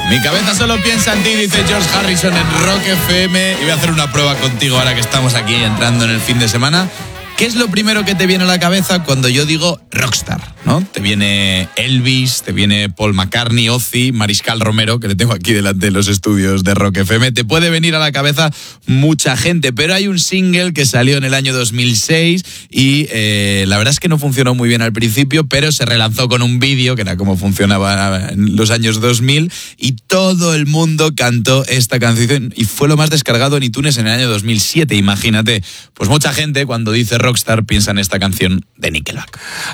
Mi cabeza solo piensa en ti, dice George Harrison en Rock FM. Y voy a hacer una prueba contigo ahora que estamos aquí entrando en el fin de semana. ¿Qué es lo primero que te viene a la cabeza cuando yo digo rockstar? ¿No? Te viene Elvis, te viene Paul McCartney, Ozzy, Mariscal Romero, que le tengo aquí delante de los estudios de Rock FM. Te puede venir a la cabeza mucha gente, pero hay un single que salió en el año 2006 y la verdad es que no funcionó muy bien al principio, pero se relanzó con un vídeo, que era como funcionaba en los años 2000, y todo el mundo cantó esta canción y fue lo más descargado en iTunes en el año 2007, imagínate. Pues mucha gente cuando dice rockstar piensa en esta canción de Nickelback.